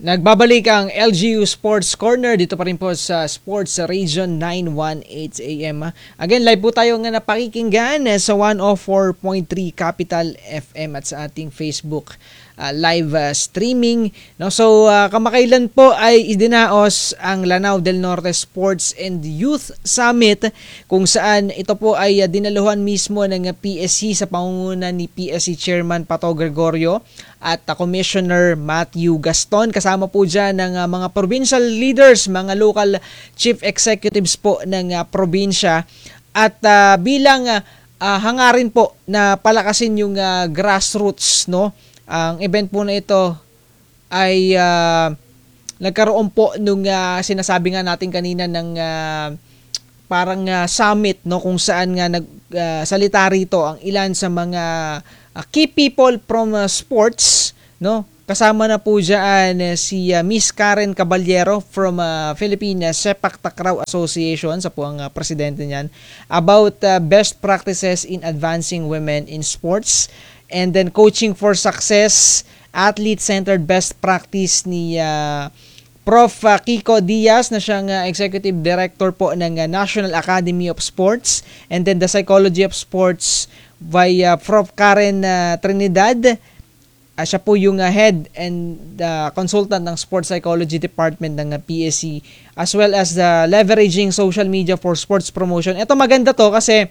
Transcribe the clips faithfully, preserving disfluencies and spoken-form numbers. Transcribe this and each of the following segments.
Nagbabalik ang L G U Sports Corner dito pa rin po sa Sports Region nine eighteen A M. Again, live po tayo nga napakikinggan sa one oh four point three Capital F M at sa ating Facebook uh, live uh, streaming. No, so uh, kamakailan po ay idinaos ang Lanao del Norte Sports and Youth Summit kung saan ito po ay uh, dinaluhan mismo ng uh, P S C sa pangunguna ni P S C Chairman Pato Gregorio at uh, Commissioner Matthew Gaston. Kasama po dyan ng uh, mga provincial leaders, mga local chief executives po ng uh, probinsya. At uh, bilang uh, uh, hangarin po na palakasin yung uh, grassroots, no? Ang event po na ito ay uh, nagkaroon po nung uh, sinasabi nga natin kanina ng uh, parang uh, summit, no, kung saan nga nagsalita uh, rito ang ilan sa mga uh, key people from uh, sports, no? Kasama na po dyan uh, si uh, Miss Karen Caballero from uh, Philippine Sepak Takraw Association, sa po ang uh, presidente niyan, about uh, best practices in advancing women in sports, and then coaching for success, athlete-centered best practice ni uh, Prof uh, Kiko Diaz na siyang uh, Executive Director po ng uh, National Academy of Sports, and then the Psychology of Sports by uh, Prof Karen uh, Trinidad. Uh, siya po yung uh, head and uh, consultant ng Sports Psychology Department ng uh, P S C, as well as the leveraging social media for sports promotion. Ito maganda to kasi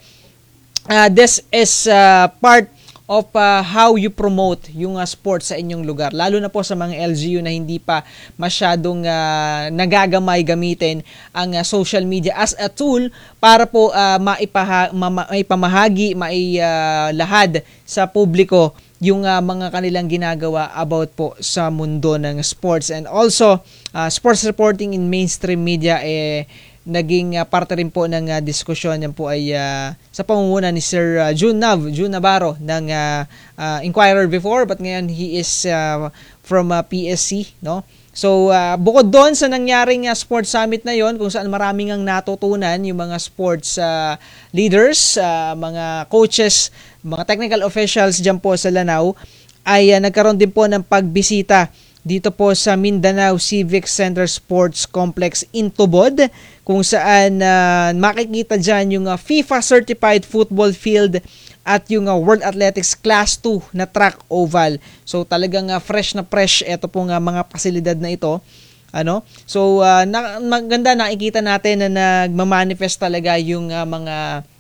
uh, this is uh, part of uh, how you promote yung uh, sports sa inyong lugar, lalo na po sa mga L G U na hindi pa masyadong uh, nagagamay gamitin ang uh, social media as a tool para po uh, maipaha, ma- maipamahagi, mailahad uh, sa publiko yung uh, mga kanilang ginagawa about po sa mundo ng sports. And also uh, sports reporting in mainstream media eh naging uh, parte rin po ng uh, diskusyon. Yan po ay uh, sa pangunguna ni Sir uh, June Nav, June Navarro ng uh, uh, Inquirer before, but ngayon he is uh, from uh, P S C, no? So uh, bukod doon sa nangyaring uh, sports summit na yon, kung saan maraming ang natutunan yung mga sports uh, leaders, uh, mga coaches, mga technical officials dyan po sa Lanao, ay uh, nagkaroon din po ng pagbisita dito po sa Mindanao Civic Center Sports Complex in Tubod, kung saan uh, makikita dyan yung uh, FIFA Certified Football Field at yung uh, World Athletics Class two na track oval. So talagang uh, fresh na fresh ito pong uh, mga pasilidad na ito. Ano? So uh, na, maganda, nakikita natin na nagmamanifest talaga yung uh, mga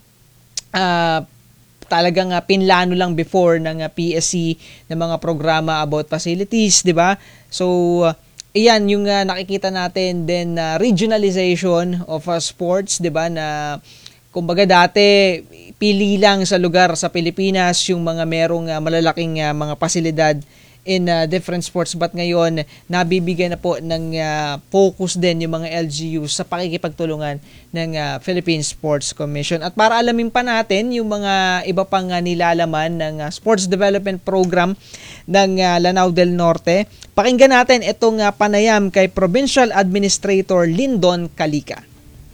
uh, talagang uh, pinlano lang before ng uh, P S C ng mga programa about facilities, 'di ba? So uh, iyan yung uh, nakikita natin, then uh, regionalization of uh, sports, 'di ba, na kumbaga dati pili lang sa lugar sa Pilipinas yung mga merong uh, malalaking uh, mga pasilidad in uh, different sports, but ngayon nabibigyan na po ng uh, focus din yung mga L G U sa pakikipagtulungan ng uh, Philippine Sports Commission. At para alamin pa natin yung mga iba pang uh, nilalaman ng uh, Sports Development Program ng uh, Lanao del Norte, pakinggan natin itong uh, panayam kay Provincial Administrator Lyndon Calica.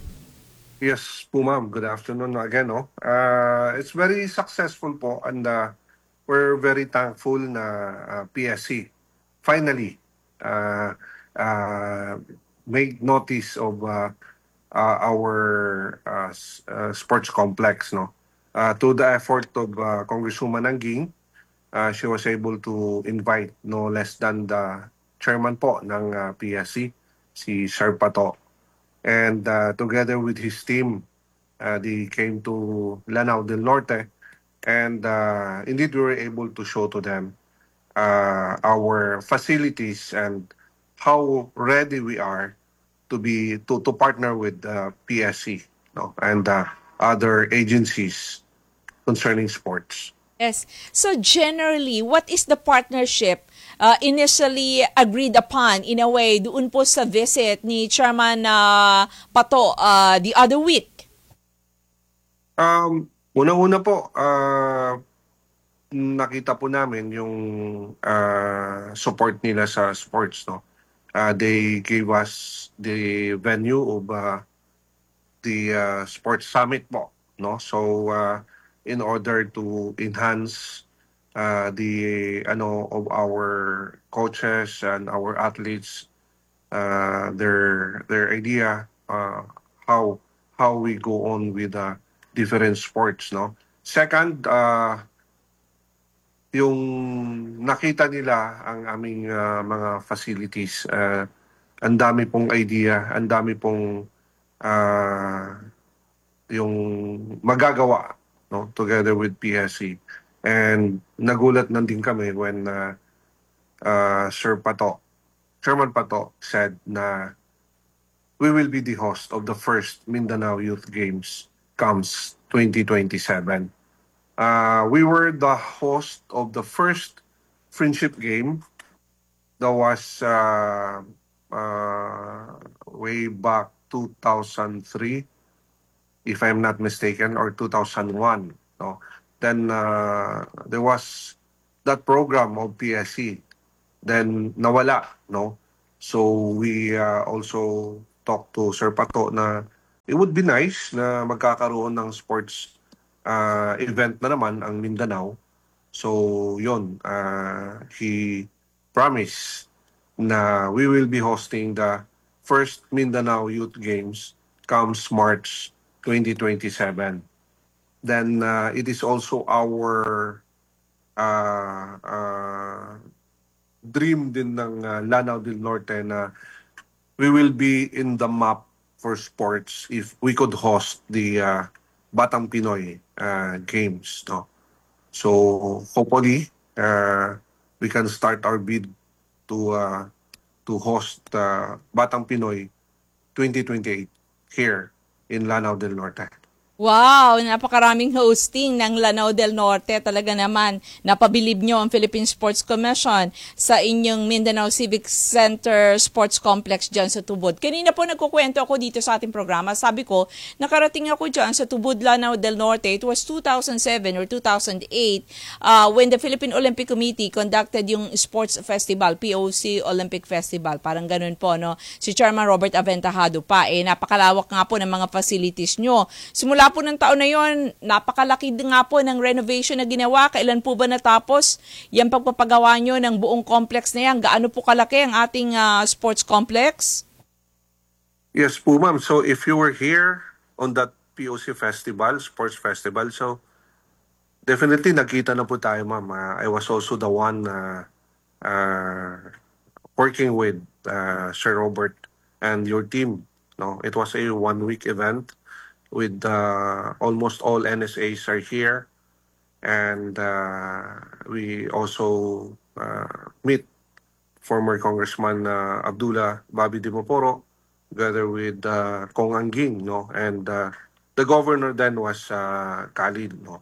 Yes po ma'am, good afternoon again. No? Uh, it's very successful po, and uh, we're very thankful na uh, P S C finally uh, uh, made notice of uh, uh, our uh, s- uh, sports complex. No? Uh, to the effort of uh, Congresswoman Angging, uh, she was able to invite no less than the chairman po ng uh, P S C, si Sir Pato. And uh, together with his team, uh, they came to Lanao del Norte, and uh, indeed we were able to show to them uh, our facilities and how ready we are to be to, to partner with uh, P S C, no, and uh, other agencies concerning sports. Yes. So generally, what is the partnership uh, initially agreed upon in a way doon po sa visit ni Chairman uh, Pato uh, the other week? Um, Una-una po, uh, nakita po namin yung uh, support nila sa sports, no. Uh, they gave us the venue of uh, the uh, sports summit po, no. So uh, in order to enhance uh, the ano of our coaches and our athletes uh, their their idea uh, how how we go on with uh, different sports, no. Second, uh, yung nakita nila ang aming uh, mga facilities, uh, ang dami pong idea, ang dami pong uh, yung magagawa, no, together with P S C. And nagulat na din kami when uh, uh, Sir Pato, Chairman Pato said na we will be the host of the first Mindanao Youth Games comes twenty twenty-seven. Uh, we were the host of the first friendship game that was uh, uh, way back two thousand three, if I'm not mistaken, or two thousand one. No? Then uh, there was that program of P S C. Then nawala, no? So we uh, also talked to Sir Pato na it would be nice na magkakaroon ng sports uh, event na naman ang Mindanao. So yun, uh, he promised na we will be hosting the first Mindanao Youth Games comes March twenty twenty-seven. Then uh, it is also our uh, uh, dream din ng uh, Lanao del Norte na we will be in the map for sports if we could host the uh, Batang Pinoy uh, games, no. So hopefully uh, we can start our bid to uh, to host uh, Batang Pinoy twenty twenty-eight here in Lanao del Norte. Wow, napakaraming hosting ng Lanao del Norte. Talaga naman, napabilib nyo ang Philippine Sports Commission sa inyong Mindanao Civic Center Sports Complex dyan sa Tubod. Kanina po nagkukwento ako dito sa ating programa. Sabi ko, nakarating ako dyan sa Tubod, Lanao del Norte. It was two thousand seven or two thousand eight uh, when the Philippine Olympic Committee conducted yung sports festival, P O C Olympic Festival. Parang ganun po, no? Si Chairman Robert Aventejado pa. Eh, napakalawak nga po ng mga facilities nyo. Simula po ng taon na yon, napakalaki din nga po ng renovation na ginawa. Kailan po ba natapos yung pagpapagawa nyo ng buong complex na yan? Gaano po kalaki ang ating uh, sports complex? Yes po, ma'am. So if you were here on that P O C festival, sports festival, so definitely nakita na po tayo, ma'am. Uh, I was also the one uh, uh, working with uh, Sir Robert and your team. No, it was a one-week event with uh, almost all N S As are here, and uh, we also uh, meet former Congressman uh, Abdullah Bobby Dimoporo together with uh, Kong Anging, no, and uh, the governor then was uh, Khalid, no.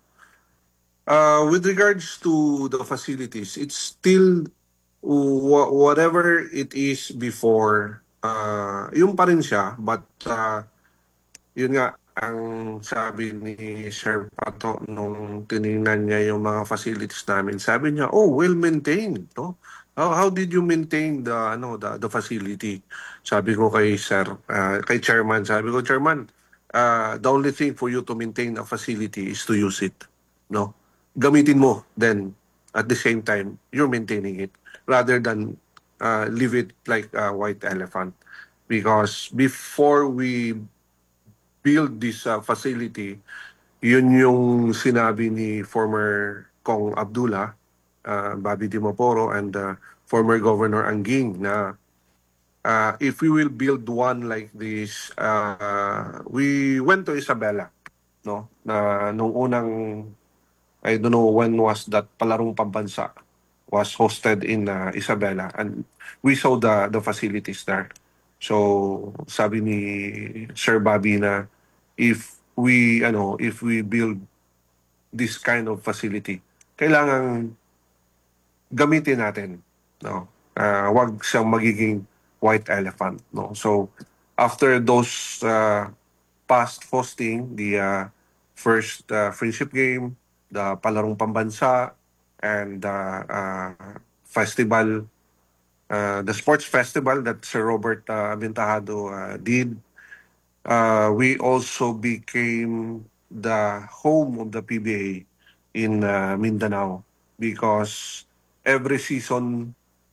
Uh, with regards to the facilities, it's still wha- whatever it is before. Uh, yung pa rin siya, but uh, yun nga, ang sabi ni Sir Pato nung tiningnan niya yung mga facilities namin, sabi niya, oh, well maintained, no? How, how did you maintain the ano the, the facility? Sabi ko kay Sir, uh, kay Chairman, sabi ko, Chairman, uh, the only thing for you to maintain a facility is to use it, no? Gamitin mo, then at the same time, you're maintaining it rather than uh, leave it like a white elephant. Because before we build this uh, facility, yun yung sinabi ni former Kong Abdullah, uh, Bobby Dimoporo, and uh, former Governor Anging na uh, if we will build one like this, uh, we went to Isabela, no? Na nung unang, I don't know when was that Palarong Pambansa was hosted in uh, Isabela, and we saw the the facilities there. So sabi ni Sir Bobby na if we ano if we build this kind of facility, kailangan gamitin natin, no. Uh, wag siyang magiging white elephant, no. So after those uh, past hosting the uh, first uh, friendship game, the Palarong Pambansa, and the uh, festival, uh, the sports festival that Sir Robert uh, Aventejado uh, did. Uh, we also became the home of the P B A in uh, Mindanao because every season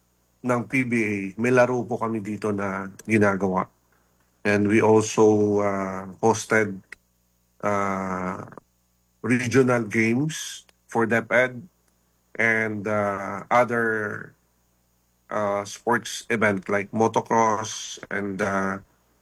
ng P B A, may laro po kami dito na ginagawa. And we also uh, hosted uh, regional games for DepEd and uh, other uh, sports event like motocross and uh,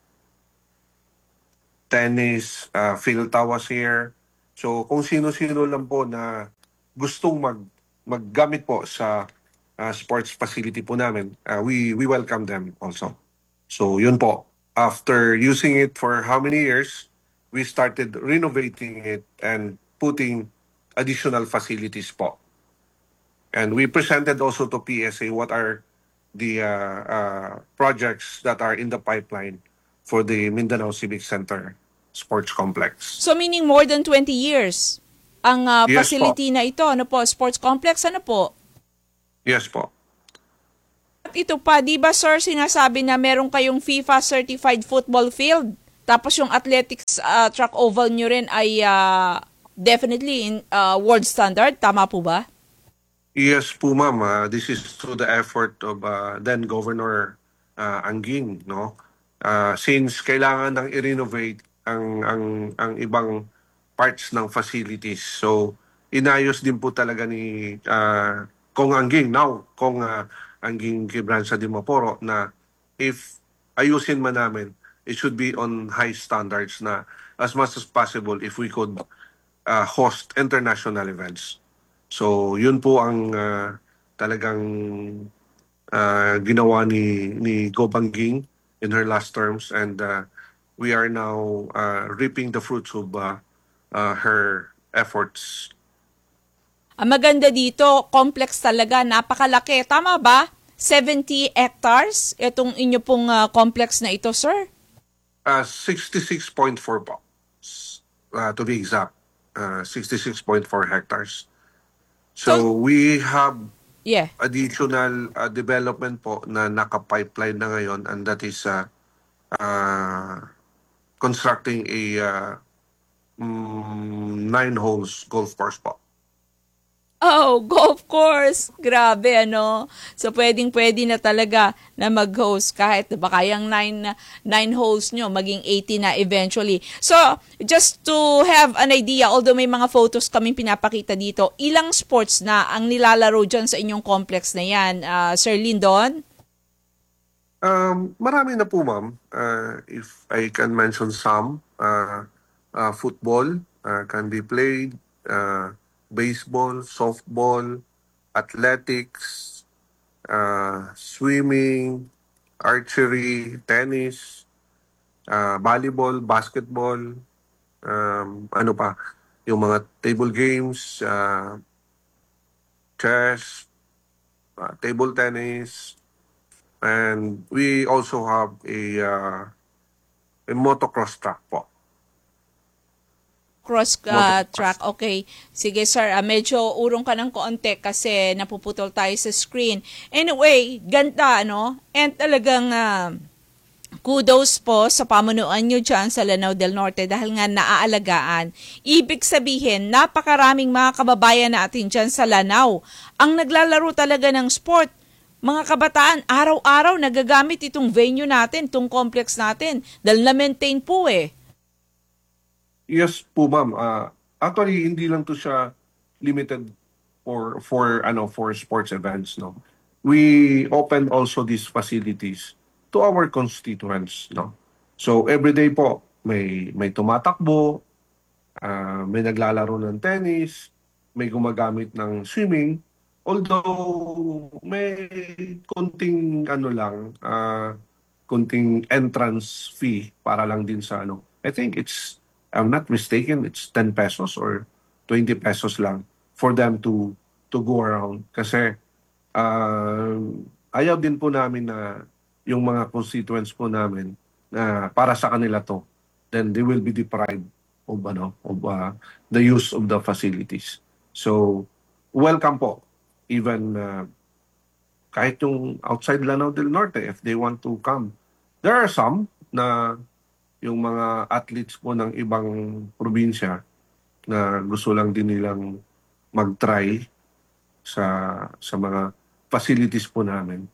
tennis. Uh, Phil was here. So kung sino-sino lang po na gustong mag maggamit po sa uh, sports facility po namin, uh, we we welcome them also. So yun po. After using it for how many years, we started renovating it and putting additional facilities po. And we presented also to P S A what are the uh, uh, projects that are in the pipeline for the Mindanao Civic Center Sports Complex. So meaning more than twenty years ang ah, Yes po. facility na ito, ano po, sports complex, ano po? Yes po. At ito pa, di ba sir, sinasabi na meron kayong FIFA certified football field? Tapos yung athletics ah, track oval nyo rin ay ah, definitely in ah, world standard, tama po ba? Yes po ma'am. Uh, this is through the effort of uh, then Governor uh, Anguing, no? Uh, since kailangan nang i-renovate ang ang ang ibang parts ng facilities. So inayos din po talaga ni uh, Kong Anguing now, Kong uh, Anguing Quebranza de Maporo na if ayusin man namin, it should be on high standards na as much as possible if we could uh, host international events. So, yun po ang ah, talagang ah, ginawa ni ni Go Bangging in her last terms, and ah, we are now ah, reaping the fruits of ah, ah, her efforts. Ang maganda dito, complex talaga, napakalaki. Tama ba? seventy hectares itong inyo pong ah, complex na ito, sir? Uh, sixty-six point four po, S- ah, to be exact. Uh, sixty-six point four hectares. So, So- we have Yeah. additional uh, development po na naka-pipeline na ngayon, and that is uh, uh, constructing a uh, mm, nine holes golf course po. Oh, golf course. Grabe, ano? So, pwedeng-pwede na talaga na mag-host kahit baka yung nine, nine holes nyo, maging eighty na eventually. So, just to have an idea, although may mga photos kaming pinapakita dito, ilang sports na ang nilalaro dyan sa inyong complex na yan, ah, Sir Lindon? Um, marami na po ma'am. Uh, if I can mention some, uh, uh, football uh, can be played, uh, baseball, softball, athletics, uh, swimming, archery, tennis, uh, volleyball, basketball, um, ano pa, yung mga table games, uh, chess, uh, table tennis, and we also have a, uh, a motocross track po. Cross ah, Motocross. track. Okay. Sige sir, ah, medyo urong ka ng konti kasi napuputol tayo sa screen. Anyway, ganda no? And talagang ah, kudos po sa pamunuan nyo dyan sa Lanao del Norte dahil nga naaalagaan. Ibig sabihin, napakaraming mga kababayan natin dyan sa Lanao ang naglalaro talaga ng sport. Mga kabataan, araw-araw nagagamit itong venue natin, itong complex natin dahil na-maintain po eh. Yes po ma'am. Uh, actually, hindi lang to siya limited for for ano for sports events, no. We open also these facilities to our constituents, no. So every day po may may tumatakbo, ah, may naglalaro ng tennis, may gumagamit ng swimming. Although may konting ano lang, ah, konting entrance fee para lang din sa ano. I think it's, I'm not mistaken, it's ten pesos or twenty pesos lang for them to to go around. Kasi ah, ayaw din po namin na yung mga constituents po namin na para sa kanila to, then they will be deprived of ano of ah, the use of the facilities. So welcome po, even uh, kahit yung outside Lanao del Norte, if they want to come. There are some na yung mga athletes po ng ibang probinsya na gusto lang din nilang mag-try sa sa mga facilities po namin.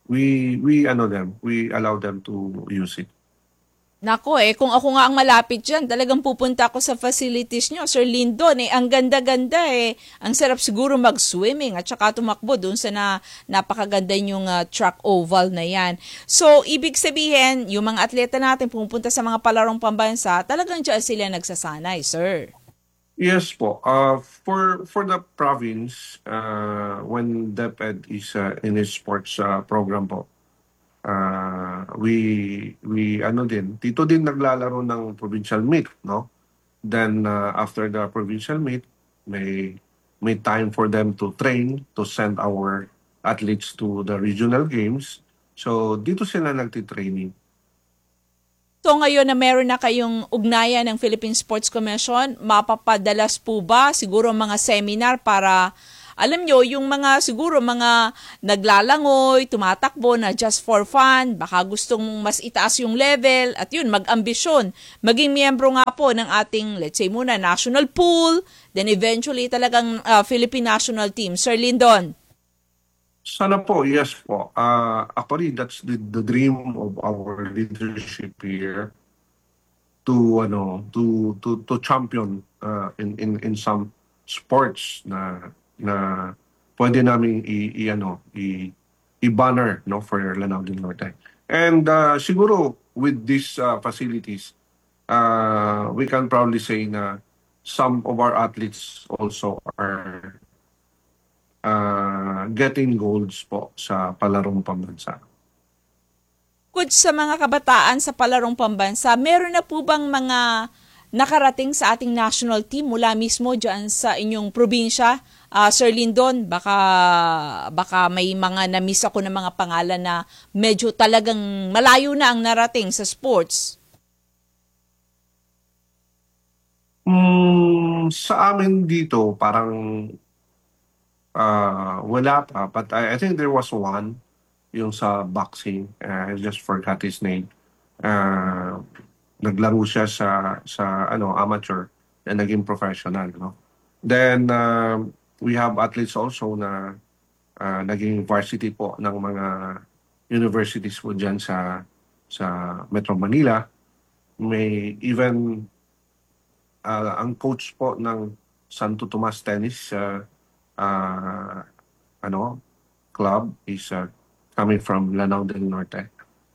we we ano them, we allow them to use it. Nako eh, kung ako nga ang malapit dyan, talagang pupunta ako sa facilities nyo. Sir Lindon, eh, ang ganda-ganda eh. Ang sarap siguro mag-swimming at saka tumakbo dun sa na, napakaganda yung uh, track oval na yan. So, ibig sabihin, yung mga atleta natin pupunta sa mga palarong pambansa, talagang dyan sila nagsasanay, sir. Yes po. Uh, for for the province, uh, when DepEd is uh, in his sports uh, program po, uh, we we ano din, dito din naglalaro ng provincial meet, no? Then uh, after the provincial meet, may may time for them to train to send our athletes to the regional games. So dito sila nagti-training. So ngayon na meron na kayong ugnayan ng Philippine Sports Commission, mapapadalas po ba siguro mga seminar para alam nyo, yung mga siguro mga naglalangoy, tumatakbo na just for fun, baka gustong mas itaas yung level at yun, mag-ambisyon, maging miyembro nga po ng ating, let's say muna, national pool, then eventually talagang uh, Philippine national team. Sir Lindon. Sana po, yes po. Uh, actually, that's the, the dream of our leadership here to ano to to to champion uh, in in in some sports na na pwede namin i, i ano i i-banner no for Lanao del Norte. And uh, siguro with these uh, facilities, uh, we can proudly say na some of our athletes also are uh, getting golds po sa palarong pambansa. Bukod sa mga kabataan sa palarong pambansa, meron na po bang mga nakarating sa ating national team mula mismo dyan sa inyong probinsya? Uh, Sir Lindon, baka, baka may mga na-miss ako ng mga pangalan na medyo talagang malayo na ang narating sa sports. Mm, sa amin dito, parang uh, wala pa. But I, I think there was one, yung sa boxing. Uh, I just forgot his name. Uh, naglaro siya sa, sa ano, amateur na naging professional. No? Then, uh, we have athletes also na uh, naging varsity po ng mga universities po dyan sa, sa Metro Manila. May even uh, ang coach po ng Santo Tomas Tennis uh, uh, ano club is uh, coming from Lanao del Norte.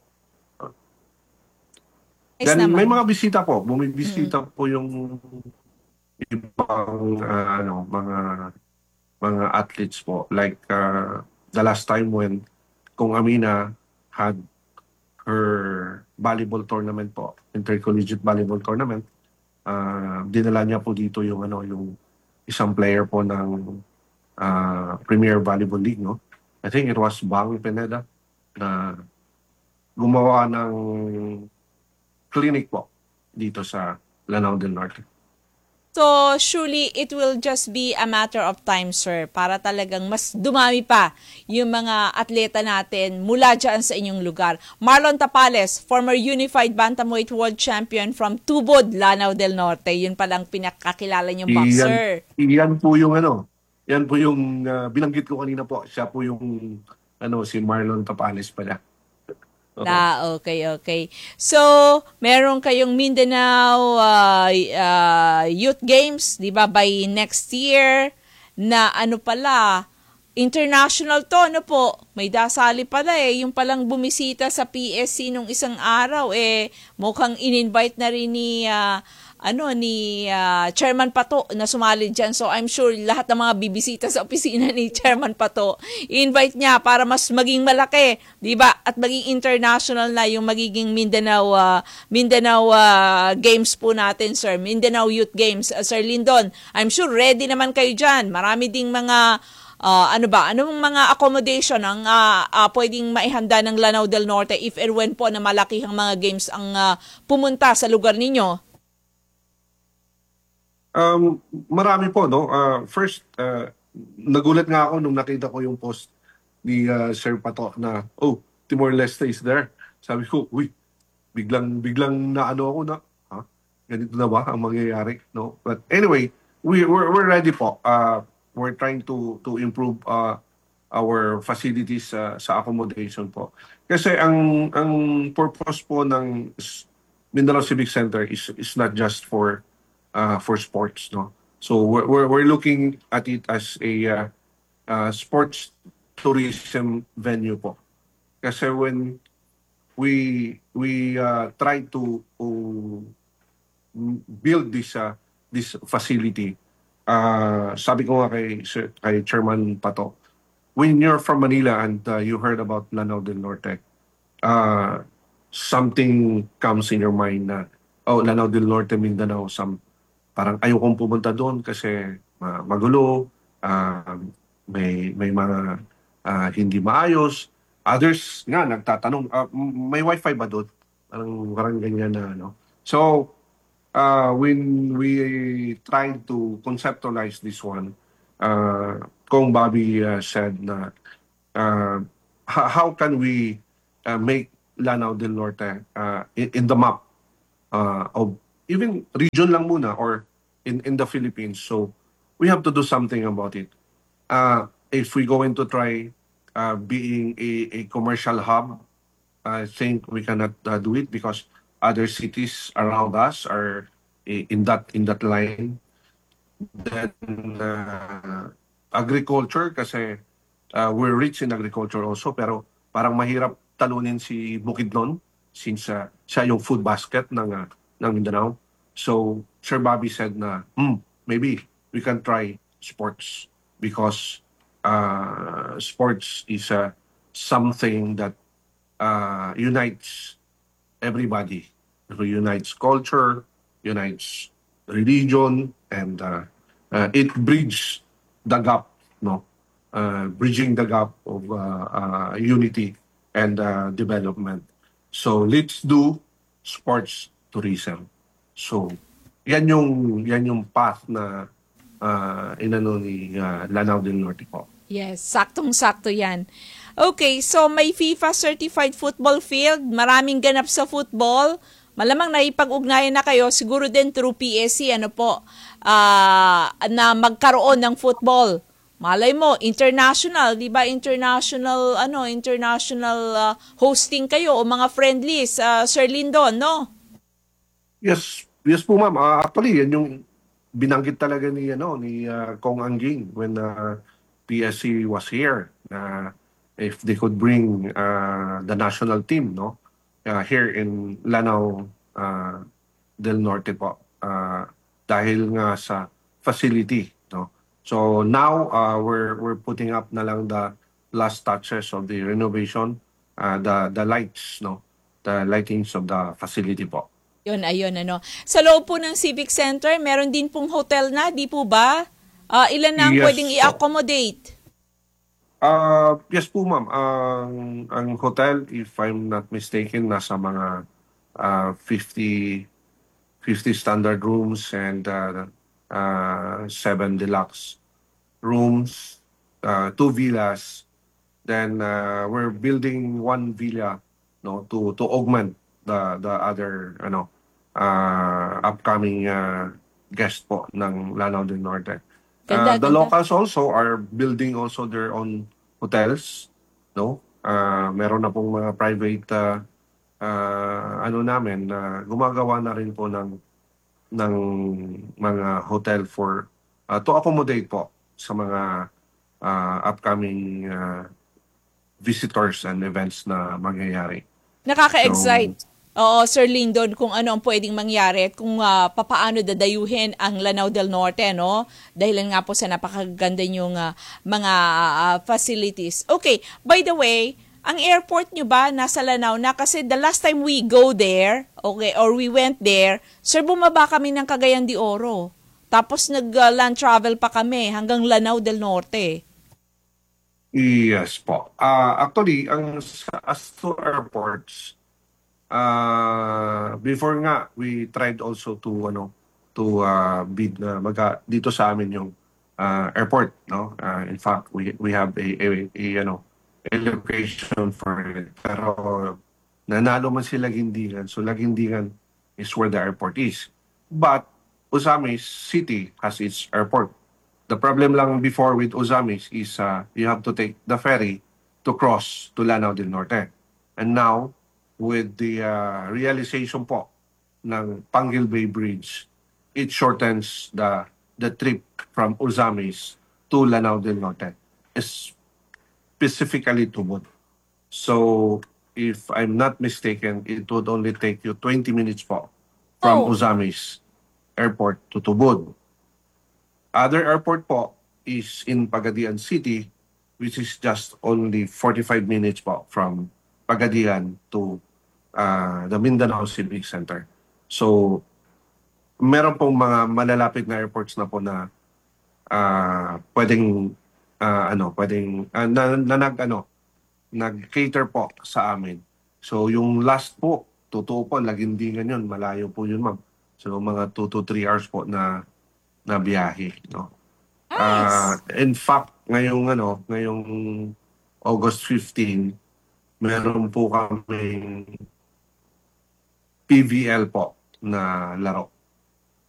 Nice Then naman. may mga bisita po, bumibisita mm-hmm. po yung ibang uh, ano mga mga athletes po, like uh, the last time when Kung Amina had her volleyball tournament po, intercollegiate volleyball tournament. Uh, dinala niya po dito yung ano yung isang player po ng uh, Premier Volleyball League, no? I think it was Bang Pineda na gumawa ng clinic po dito sa Lanao del Norte. So, surely it will just be a matter of time, sir, para talagang mas dumami pa yung mga atleta natin mula dyan sa inyong lugar. Marlon Tapales, former Unified Bantamweight World Champion from Tubod, Lanao del Norte. Yun palang pinakakilala niyong boxer. Yan, yan po yung ano, yan po yung uh, binanggit ko kanina po. Siya po yung ano si Marlon Tapales pala. Ah, okay, okay. So, meron kayong Mindanao uh, uh, Youth Games, di ba, by next year, na ano pala, international to, ano po, may dasali pala eh, yung palang bumisita sa P S C nung isang araw, eh, mukhang in-invite na rin ni, uh, ano, ni uh, Chairman Pato na sumali dyan. So, I'm sure lahat ng mga bibisita sa opisina ni Chairman Pato, i-invite niya para mas maging malaki, di ba? At maging international na yung magiging Mindanao, uh, Mindanao uh, Games po natin, sir. Mindanao Youth Games. Uh, Sir Lindon, I'm sure ready naman kayo dyan. Marami ding mga Uh, ano ba? Anong mga accommodation ang uh, uh, pwedeng maihanda ng Lanao del Norte if and when po na malakihang mga games ang uh, pumunta sa lugar ninyo? Um, marami po, no? Uh, first, uh, nagulat nga ako nung nakita ko yung post ni uh, Sir Pato na, oh, Timor-Leste is there. Sabi ko, uy, biglang, biglang naano ako na, ha? Ganito na ba ang mangyayari? No? But anyway, we, we're, we're ready po. Uh, we're trying to to improve uh, our facilities sa sa accommodation po. Kasi ang ang purpose po ng s- Mindanao Civic Center is is not just for uh, for sports, no. So we're we're, we're looking at it as a uh, uh, sports tourism venue po. Kasi when we we uh, try to, to build this uh, this facility, uh, sabi ko nga kay Sir- kay Chairman Pato, when you're from Manila and uh, you heard about Lanao del Norte, uh, something comes in your mind na, oh, Lanao del Norte, Mindanao, some, parang ayokong pumunta doon kasi uh, magulo, uh, may, may mga uh, hindi maayos. Others nga, nagtatanong, uh, may wifi ba doon? Parang, parang ganyan na, no? So, uh, when we tried to conceptualize this one, uh, Kong Bobby uh, said na uh, h- how can we uh, make Lanao del Norte uh, in, in the map uh, of even region lang muna or in, in the Philippines. So we have to do something about it. Uh, if we going to try uh, being a, a commercial hub, I think we cannot uh, do it because other cities around us are i- in that in that line. Then uh, agriculture kasi uh, we're rich in agriculture also pero parang mahirap talunin si Bukidnon since uh, siya yung food basket ng uh, ng Mindanao. So Sir Bobby said na hmm, maybe we can try sports because uh, sports is uh, something that uh, unites everybody. It unites culture, unites religion, and uh, uh, it bridges the gap, no? Uh, bridging the gap of uh, uh, unity and uh, development. So let's do sports tourism. So yan yung yan yung path na uh, inano ni uh, Lanao del Norte po. Yes, saktong-sakto yan. Okay, so may FIFA certified football field, maraming ganap sa football. Malamang naipag-ugnayan na kayo, siguro din through P S C, ano po, ah, na magkaroon ng football. Malay mo, international, di ba? International, ano, international ah, hosting kayo o mga friendlies, ah, Sir Lindon, no? Yes, yes po ma'am. Ah, actually, yan yung binanggit talaga ni ano ni ah, Kong Angging when uh, P S C was here na if they could bring uh, the national team, no, uh, here in Lanao uh, del Norte po, uh, dahil nga sa facility, no. So now uh, we're we're putting up na lang the last touches of the renovation, uh, the the lights, no, the lightings of the facility po. Yun, ayun, ano. Sa loob po ng Civic Center, meron din pong hotel na, di po ba? Ah, ilan na ang Yes pwedeng po. i-accommodate? Uh, yes po ma'am. Ang ang hotel, if I'm not mistaken, nasa mga uh, fifty fifty standard rooms and uh, uh, seven deluxe rooms, uh, two villas. Then uh, we're building one villa, no, to to augment the the other ano uh, upcoming uh, guest po ng Lanao del Norte. Uh, Ganda, the ganda. locals also are building also their own hotels, no? Uh, meron na pong mga private uh, uh, ano namin na gumagawa na rin po ng ng mga hotel for uh, to accommodate po sa mga uh, upcoming uh, visitors and events na mangyayari. So, Nakaka-excite. Oo, Sir Lindon, kung ano ang pwedeng mangyari at kung ah, papaano dadayuhin ang Lanao del Norte, no? Dahil nga po sa napakaganda yung mga ah, facilities. Okay, by the way, ang airport nyo ba nasa Lanao na? Kasi the last time we go there, okay, or we went there, sir, bumaba kami ng Cagayan de Oro. Tapos nag-land travel pa kami hanggang Lanao del Norte. yes po. Uh, actually, ang sa as to airports, uh, before nga, we tried also to, ano, to uh, bid na maga, dito sa amin yung uh, airport, no? Uh, in fact, we we have a, a, a, ano, a location for it. Pero nanalo man si Laguindingan, so Laguindingan is where the airport is. But Osamis City has its airport. The problem lang before with Ozamis is uh, you have to take the ferry to cross to Lanao del Norte. And now, with the uh, realization po ng Panguil Bay Bridge, it shortens the the trip from Ozamis to Lanao del Norte, specifically to Tubod. So, if I'm not mistaken, it would only take you twenty minutes po from Oh. Ozamis Airport to Tubod. Other airport po is in Pagadian City, which is just only forty-five minutes po from Pagadian to uh, the Mindanao Civic Center. So, meron pong mga malalapit na airports na po na uh, pwedeng uh, ano, pwedeng uh, na, na nag ano, nag-cater po sa amin. So, yung last po, totoo po, Lagindingan yun, malayo po yun, ma'am. So, mga two to three hours po na na biyahe, no. Ah, Nice. in fact, ngayong ano, ngayong August fifteenth, meron po kaming P V L po na laro.